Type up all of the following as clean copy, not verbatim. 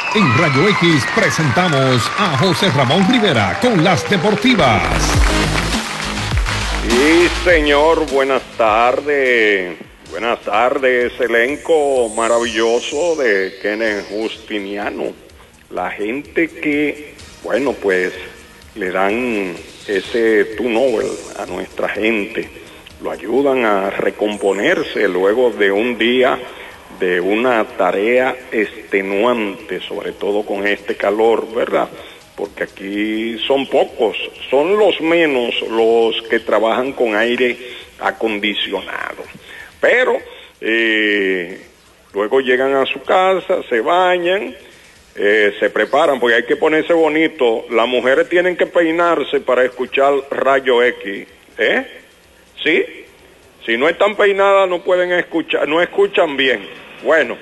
En Rayo X presentamos a José Ramón Rivera con las deportivas. Sí, señor, buenas tardes. Buenas tardes, elenco maravilloso de Kenneth Justiniano. La gente que, bueno, pues le dan ese turnover a nuestra gente. Lo ayudan a recomponerse luego de un día de una tarea extenuante, sobre todo con este calor, ¿verdad? Porque aquí son pocos, son los menos los que trabajan con aire acondicionado. Pero luego llegan a su casa, se bañan, se preparan, porque hay que ponerse bonito. Las mujeres tienen que peinarse para escuchar Rayo X, ¿sí? Si no están peinadas no pueden escuchar, no escuchan bien. Bueno,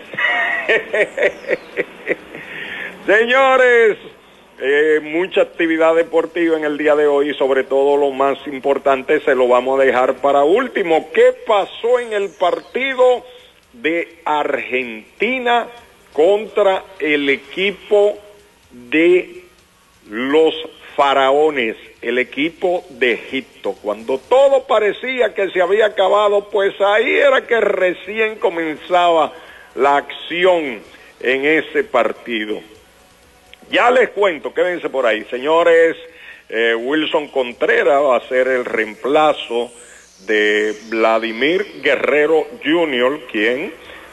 señores, mucha actividad deportiva en el día de hoy y sobre todo lo más importante se lo vamos a dejar para último. ¿Qué pasó en el partido de Argentina contra el equipo de los faraones, el equipo de Egipto? Cuando todo parecía que se había acabado, pues ahí era que recién comenzaba la acción en ese partido. Ya les cuento, quédense por ahí, señores. Wilson Contreras va a ser el reemplazo de Vladimir Guerrero Jr., quien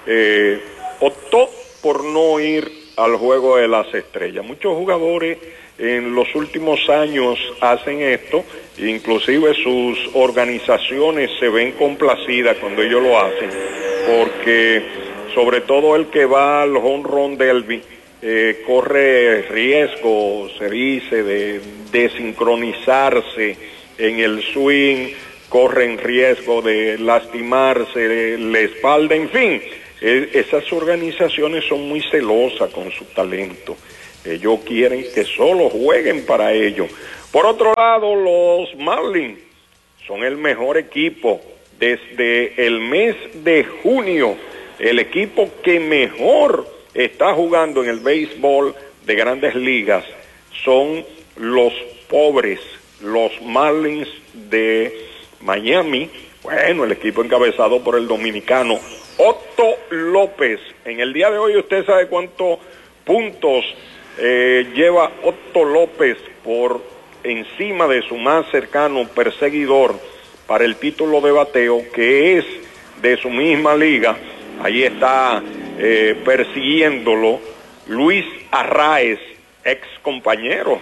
optó por no ir al Juego de las Estrellas. Muchos jugadores en los últimos años hacen esto, inclusive sus organizaciones se ven complacidas cuando ellos lo hacen, porque sobre todo el que va al home run derby corre riesgo, se dice, de desincronizarse en el swing, corren riesgo de lastimarse la espalda, en fin. Esas organizaciones son muy celosas con su talento. Ellos quieren que solo jueguen para ellos. Por otro lado, los Marlins son el mejor equipo desde el mes de junio. El equipo que mejor está jugando en el béisbol de Grandes Ligas son los pobres, los Marlins de Miami. Bueno, el equipo encabezado por el dominicano Otto López. En el día de hoy, ¿usted sabe cuántos puntos lleva Otto López por encima de su más cercano perseguidor para el título de bateo, que es de su misma liga? Ahí está persiguiéndolo Luis Arraez, ex compañero.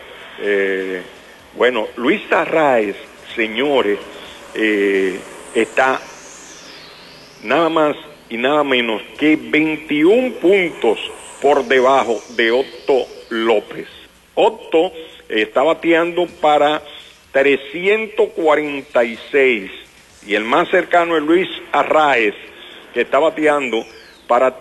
Bueno, Luis Arraez, señores, está nada más y nada menos que 21 puntos por debajo de Otto López. Otto está bateando para 346 y el más cercano es Luis Arraez, que está bateando para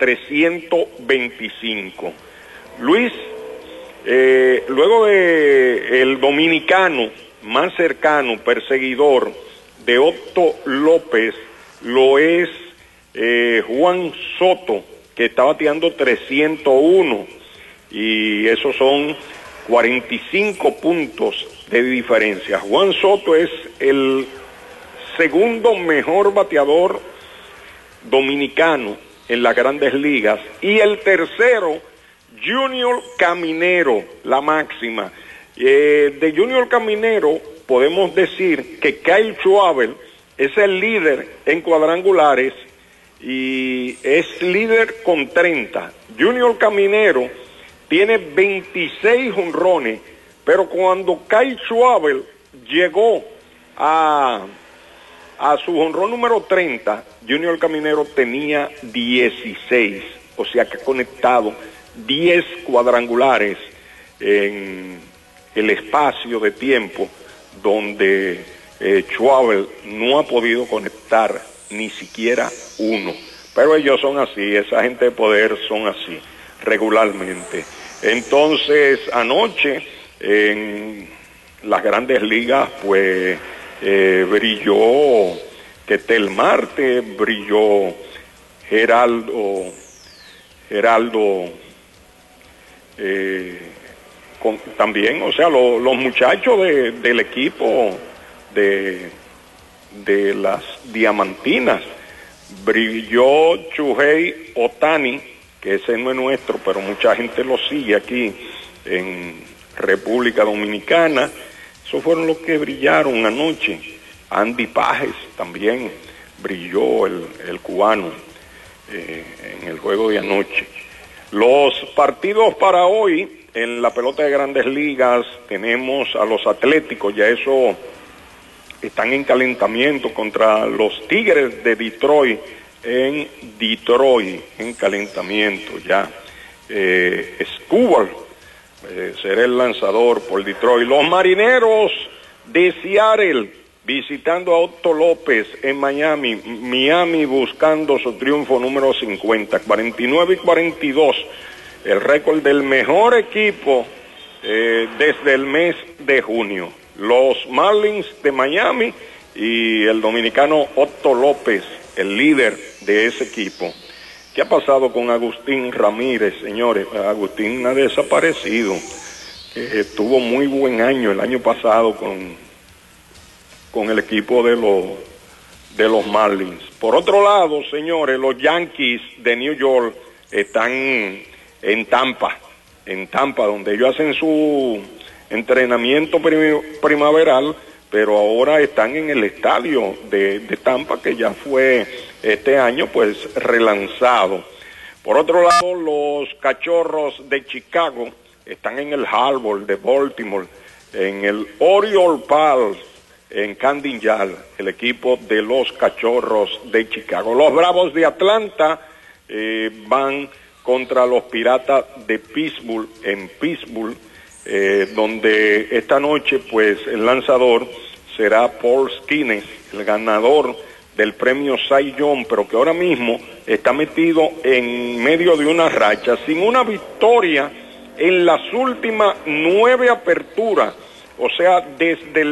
325. Luis, luego de el dominicano más cercano, perseguidor de Otto López, lo es Juan Soto, que está bateando 301, y esos son 45 puntos de diferencia. Juan Soto es el segundo mejor bateador dominicano en las Grandes Ligas, y el tercero, Junior Caminero, la máxima. De Junior Caminero podemos decir que Kyle Schwarber es el líder en cuadrangulares y es líder con 30. Junior Caminero tiene 26 jonrones, pero cuando Kyle Schwarber llegó a su jonrón número 30, Junior Caminero tenía 16, o sea que ha conectado 10 cuadrangulares en el espacio de tiempo donde Schwarber no ha podido conectar ni siquiera uno. Pero ellos son así, esa gente de poder son así, regularmente. Entonces, anoche, en las Grandes Ligas, pues, brilló Ketel Marte, brilló Geraldo también, o sea, los muchachos del equipo de las Diamantinas. Brilló Shohei Ohtani, que ese no es nuestro, pero mucha gente lo sigue aquí en República Dominicana. Esos fueron los que brillaron anoche. Andy Pages también brilló, el cubano, en el juego de anoche. Los partidos para hoy en la pelota de Grandes Ligas, tenemos a los Atléticos, ya eso están en calentamiento contra los Tigres de Detroit, en calentamiento ya. Escobar será el lanzador por Detroit. Los Marineros de Seattle visitando a Otto López en Miami buscando su triunfo número 50, 49-42, el récord del mejor equipo desde el mes de junio. Los Marlins de Miami y el dominicano Otto López, el líder de ese equipo. ¿Qué ha pasado con Agustín Ramírez, señores? Agustín ha desaparecido. Tuvo muy buen año el año pasado con el equipo de los Marlins. Por otro lado, señores, los Yankees de New York están en Tampa, donde ellos hacen su entrenamiento primaveral, pero ahora están en el estadio de Tampa, que ya fue este año pues relanzado. Por otro lado, los Cachorros de Chicago están en el Harbor de Baltimore, en el Oriole Park, en Camden Yards, el equipo de los Cachorros de Chicago. Los Bravos de Atlanta van contra los Piratas de Pittsburgh, en Pittsburgh, donde esta noche pues el lanzador será Paul Skenes, el ganador del premio Cy Young, pero que ahora mismo está metido en medio de una racha, sin una victoria en las últimas 9 aperturas, o sea, desde el